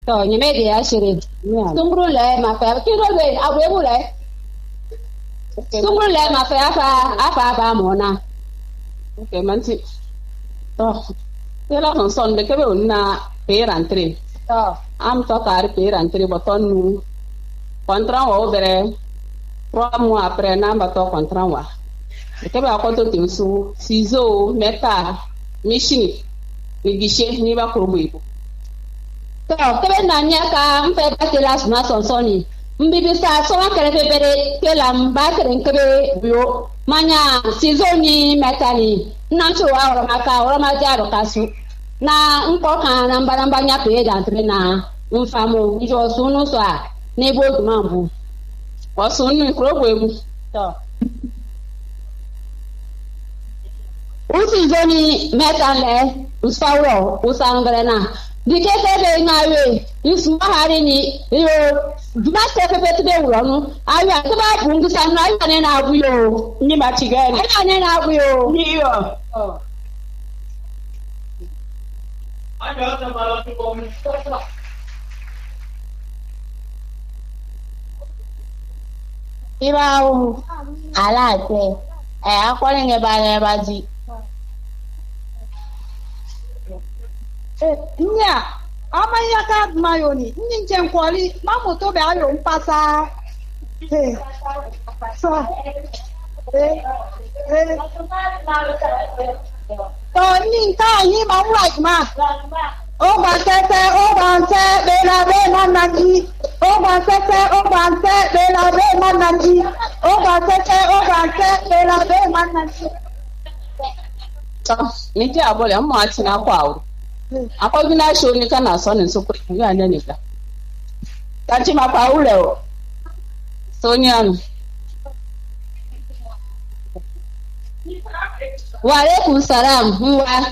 to nyime ya shiri sunguru le ma fa kiro be abu le sunguru le ma fa afa ba mona okay manti to tela son de kebe na pe rentrée to am to kar pe rentrée boton nu contrat wa obere 3 mois après na ba to contrat wa kebe akoto tinsu ciseaux meta machine ni guichet ni ba ko buibu to kebe na nya ka mfe ba tela na sonsoni mbibi sa so wa kere bere tela mba kere kebe bio manya ciseaux ni meta ni na chu wa ro ma jaro kasu na mpoka na mbaramba nya pe rentrée na mfamo njo sunu so a ne bo mambu wasunu krogwemu to usi zoni metale usfawo usangrena dikete be ngawe isma harini yo dumate pepe de uronu aya to ba bungu sanu aya ne na abuyo ni matigani aya ne na abuyo ni yo Ibao alate akwale ngeba ji nya amanya ka mayoni nje nkwali mamoto be ayo mpasa so to ni ta yi ma right ma o ba tete be la be manaki o ba tete be la be manaki o ba tete be la be manaki ni ti abole amma ati na kwa awu akwai bina show ni kana sonin su ku ga ne ka kanti ma kwa ule o sonia wa alaikum salam huwa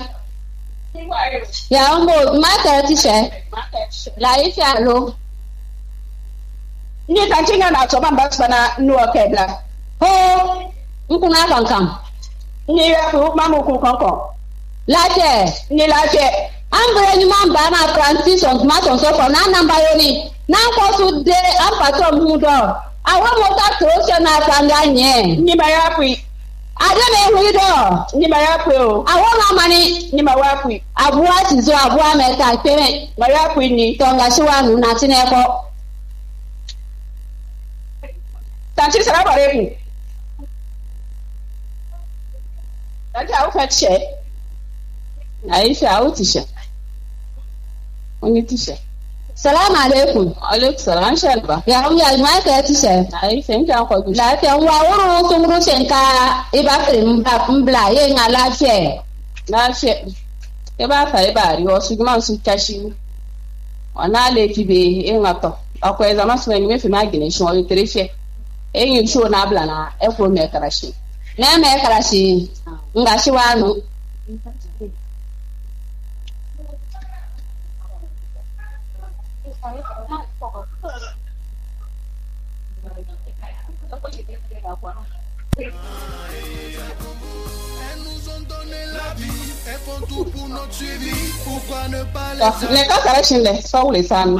ya mbo mata tisha la ifya lo ni kanti na so ba bana nuwa kebla ho nkuna kankam ni ya ku mamu ku konko laje ni laje Ambere ni mamba na transition ma so so na namba yoni na ko su de ampato mudo awo mota to se na tanga nye ni ma ya kwi ade me huido ni ma ya kwi o awo ma mani ni ma wa kwi abuwa sizo abuwa meta pe ma ya kwi ni tonga shiwanu na tineko tanti sara bare ku tanti awu fa che Aisha awu tisha Oni tisha. Salamu alaikum. Alaikum salam shalba. Ya uya ma ka tisha. Ai senka ko ku. La ta wa woro sunguru senka iba krim mbla ye nga lafiya. Lafiya. E ba fa e ba ri o su ma su kashi. Ona le kibe e ngato. Akwai zama su ne me fi ma gine shi o trefe. E yin sho na bla na e ko me karashi. Na me karashi. Nga shi wanu. Ne ka correction le so le san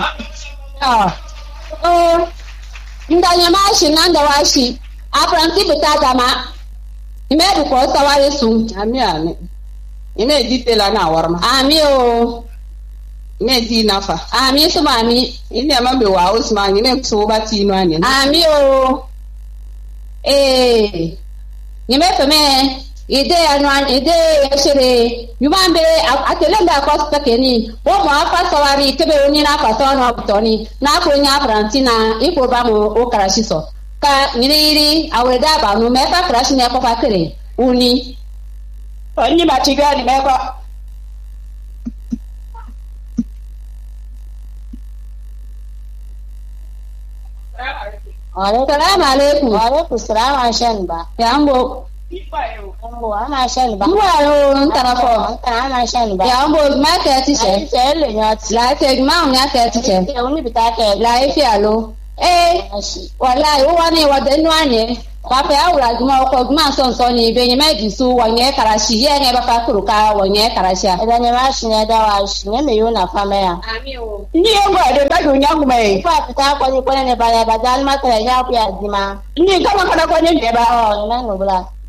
ndanya mashi nanda washi apranti bitaga ma imedu ko sawale su ami ime ditela na warma ami o ne di nafa ami su mami ine mambe wa Usman ne so ba ti no ani ami o nyeme feme ide anwan ide yeshere yumambe atelenda ko spekeni wo mo afa sawari kebe oni na afa so no butoni na ko nya Frantina ipo ba mo o karashi so ka nyiri aweda ba no me fa karashi ne ko fa kere uni oni ba tigani me ko Assalamu alaikum. Wa alaikum salam ashan ba Yambo. Yambo ana shan ba. Mwa ntarafo. Ana shan ba. Yambo ma ka ti se. Sele nyati. La te ma nya ka ti se. Oni bitake. La ifi alo. wallahi wani wadenu anye papa awura guma ko guma son ni be nyema disu wanye karashi ye ne ba fa kuruka wanye karasha eda nyema shi ne da wa shi ne me yo na fama ya amiwo ni ngo de ba do nyangu me fa fita ko ni ko ne ba ya ba dal ma ta ya ku ya dima ni kama kana ko ne ba na no bla